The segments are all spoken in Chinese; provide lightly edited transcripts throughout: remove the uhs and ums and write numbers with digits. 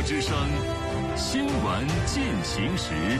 之声，新闻进行时。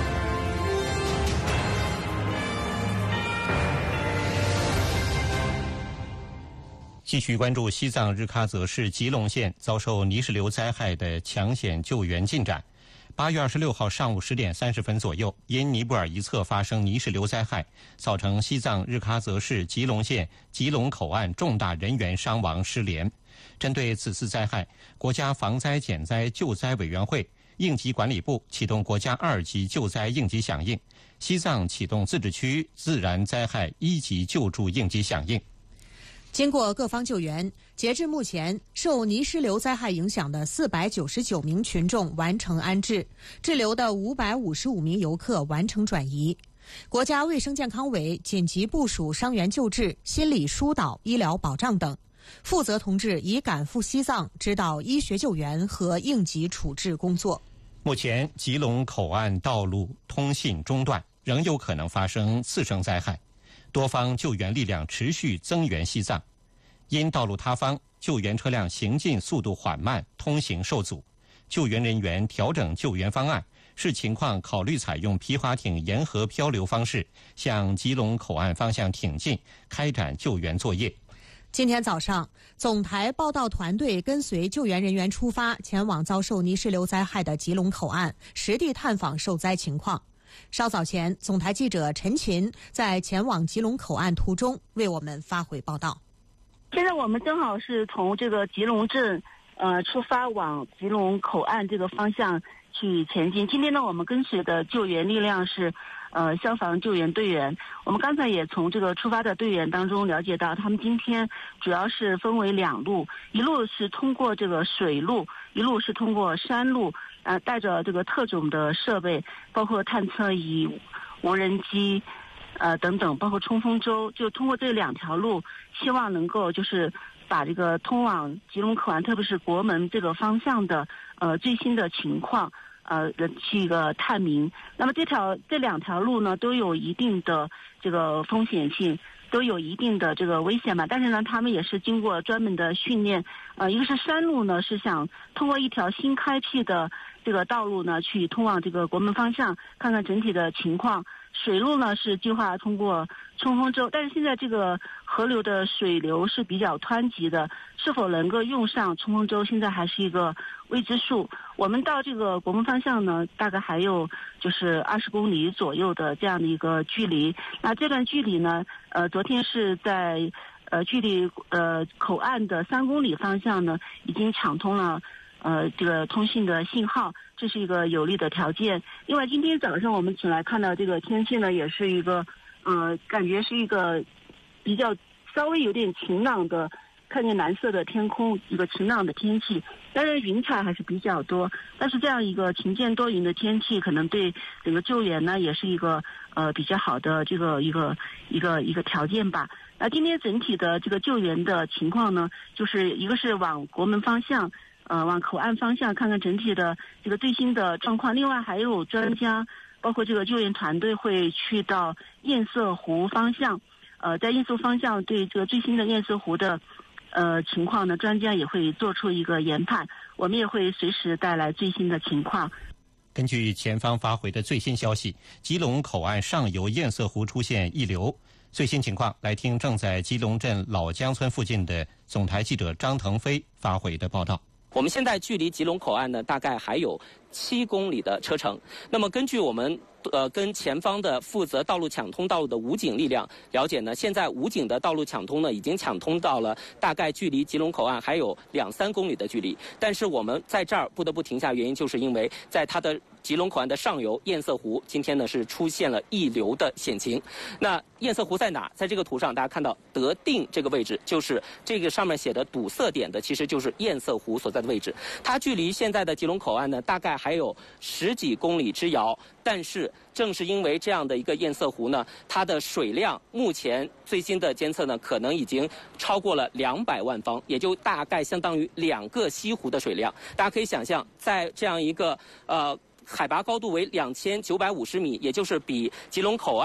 继续关注西藏日喀则市吉隆县遭受泥石流灾害的抢险救援进展。8月26号上午10点30分左右，因尼泊尔一侧发生泥石流灾害，造成西藏日喀则市吉隆县吉隆口岸重大人员伤亡失联。针对此次灾害，国家防灾减灾救灾委员会、应急管理部启动国家2级救灾应急响应，西藏启动自治区自然灾害1级救助应急响应。 经过各方救援，截至目前，受泥石流灾害影响的499名群众完成安置，滞留的555名游客完成转移。国家卫生健康委紧急部署伤员救治、心理疏导、医疗保障等，负责同志已赶赴西藏指导医学救援和应急处置工作。 目前，吉隆口岸道路通信中断，仍有可能发生次生灾害。多方救援力量持续增援西藏，因道路塌方，救援车辆行进速度缓慢，通行受阻。救援人员调整救援方案，视情况考虑采用皮划艇沿河漂流方式向吉隆口岸方向挺进，开展救援作业。 今天早上，总台报道团队跟随救援人员出发，前往遭受泥石流灾害的吉隆口岸，实地探访受灾情况。稍早前，总台记者陈琴在前往吉隆口岸途中为我们发回报道。 现在我们正好是从这个吉隆镇出发往吉隆口岸这个方向去前进。今天呢，我们跟随的救援力量是消防救援队员。我们刚才也从这个出发的队员当中了解到，他们今天主要是分为2路，一路是通过这个水路，一路是通过山路，带着这个特种的设备，包括探测仪、无人机等等，包括冲锋舟，就通过这2条路，希望能够就是把这个通往吉隆口岸，特别是国门这个方向的最新的情况去一个探明。那么这2条路呢，都有一定的这个风险性，都有一定的这个危险嘛。但是呢，他们也是经过专门的训练。一个是山路呢，是想通过一条新开辟的这个道路呢，去通往这个国门方向，看看整体的情况。水路呢是计划通过冲锋舟，但是现在这个河流的水流是比较湍急的，是否能够用上冲锋舟，现在还是一个未知数。我们到这个国门方向呢，大概还有就是20公里左右的这样的一个距离。那这段距离呢，昨天是在距离口岸的3公里方向呢，已经抢通了这个通信的信号，这是一个有利的条件。另外，今天早上我们起来看到这个天气呢，也是一个感觉是一个比较稍微有点晴朗的，看见蓝色的天空，一个晴朗的天气。当然云彩还是比较多，但是这样一个晴间多云的天气，可能对整个救援呢也是一个比较好的这个一个条件吧。那今天整体的这个救援的情况呢，就是一个是往国门方向。往口岸方向看看整体的这个最新的状况。另外还有专家，包括这个救援团队会去到堰塞湖方向，在堰塞方向对这个最新的堰塞湖的情况呢，专家也会做出一个研判，我们也会随时带来最新的情况。 根据前方发回的最新消息，吉隆口岸上游堰塞湖出现溢流。最新情况，来听正在吉隆镇老江村附近的总台记者张腾飞发回的报道。 我们现在距离吉隆口岸呢，大概还有7公里的车程。那么根据我们跟前方的负责道路抢通道路的武警力量了解呢，现在武警的道路抢通呢已经抢通到了大概距离吉隆口岸还有2-3公里的距离。但是我们在这儿不得不停下，原因就是因为在它的吉隆口岸的上游堰塞湖，今天呢是出现了溢流的险情。那堰塞湖在哪？在这个图上大家看到德定这个位置，就是这个上面写的堵塞点的，其实就是堰塞湖所在的位置。它距离现在的吉隆口岸呢，大概还有10几公里之遥。但是正是因为这样的一个堰塞湖呢，它的水量目前最新的监测呢，可能已经超过了200万方，也就大概相当于2个西湖的水量。大家可以想象，在这样一个海拔高度为2950米，也就是比吉隆口岸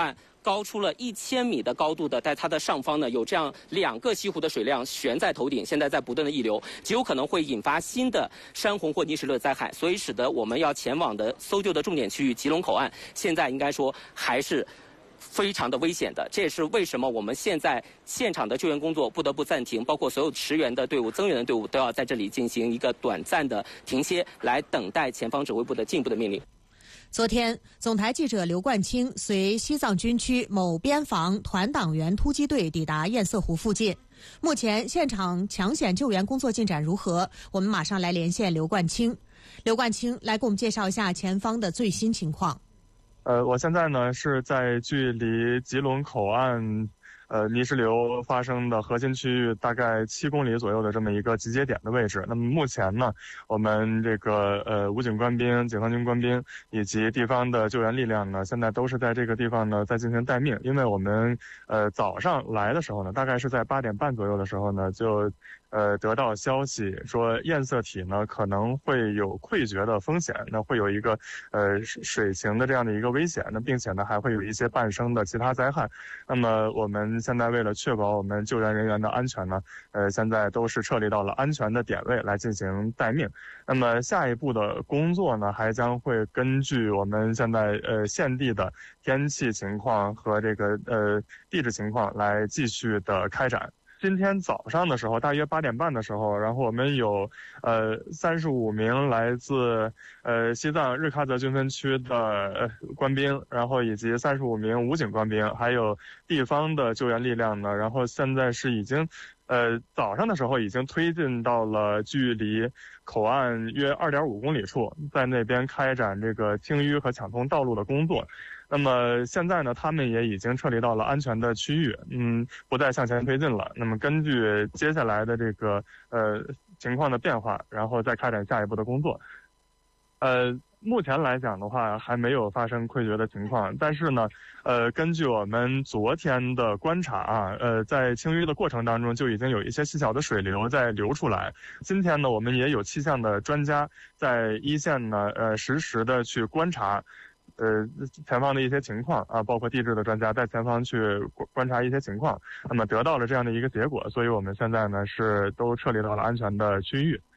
高出了1000米的高度的，在它的上方呢有这样2个西湖的水量悬在头顶，现在在不断的溢流，极有可能会引发新的山洪或泥石流灾害，所以使得我们要前往的搜救的重点区域吉隆口岸，现在应该说还是非常的危险的。这也是为什么我们现在现场的救援工作不得不暂停，包括所有驰援的队伍、增援的队伍都要在这里进行一个短暂的停歇，来等待前方指挥部的进一步的命令。 昨天，总台记者刘冠清随西藏军区某边防团党员突击队抵达堰塞湖附近。目前现场抢险救援工作进展如何？我们马上来连线刘冠清。刘冠清来给我们介绍一下前方的最新情况。 我现在呢是在距离吉隆口岸泥石流发生的核心区域大概7公里左右的这么一个集结点的位置。那么目前呢，我们这个武警官兵、解放军官兵以及地方的救援力量呢，现在都是在这个地方呢在进行待命。因为我们早上来的时候呢，大概是在8点半左右的时候呢，就得到消息说堰塞体呢可能会有溃决的风险，那会有一个水情的这样的一个危险，那并且呢还会有一些伴生的其他灾害。那么我们现在为了确保我们救援人员的安全呢，现在都是撤离到了安全的点位来进行待命。那么下一步的工作呢，还将会根据我们现在现地的天气情况和这个地质情况来继续的开展。今天早上的时候，大约8点半的时候，然后我们有35名来自西藏日喀则军分区的官兵，然后以及35名武警官兵，还有地方的救援力量呢，然后现在是已经早上的时候已经推进到了距离口岸约2.5公里处，在那边开展这个清淤和抢通道路的工作。那么现在呢，他们也已经撤离到了安全的区域，不再向前推进了。那么根据接下来的这个情况的变化，然后再开展下一步的工作。目前来讲的话，还没有发生溃决的情况，但是呢，根据我们昨天的观察在清淤的过程当中就已经有一些细小的水流在流出来。今天呢，我们也有气象的专家在一线呢，实时的去观察。前方的一些情况包括地质的专家在前方去观察一些情况，那么得到了这样的一个结果，所以我们现在呢是都撤离到了安全的区域。